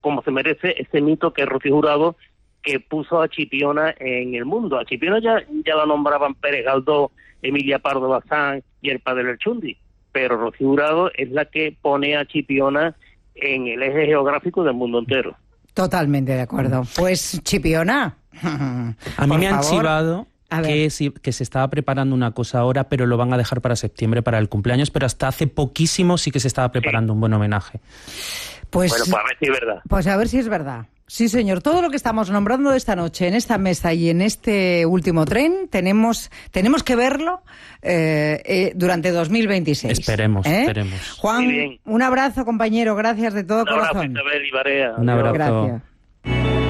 como se merece ese mito que es Rocío Jurado, que puso a Chipiona en el mundo. A Chipiona ya la nombraban Pérez Galdós, Emilia Pardo Bazán y el padre Lerchundi, pero Rocío Jurado es la que pone a Chipiona en el eje geográfico del mundo entero. Totalmente de acuerdo. Pues Chipiona. A mí me han chivado que se estaba preparando una cosa ahora, pero lo van a dejar para septiembre, para el cumpleaños, pero hasta hace poquísimo sí que se estaba preparando un buen homenaje. Pues a ver si es verdad. Pues a ver si es verdad. Sí, señor. Todo lo que estamos nombrando esta noche en esta mesa y en este último tren tenemos que verlo durante 2026. Esperemos. Juan, un abrazo, compañero. Gracias de todo corazón. Un abrazo, Isabel y Barea. Un abrazo. Gracias.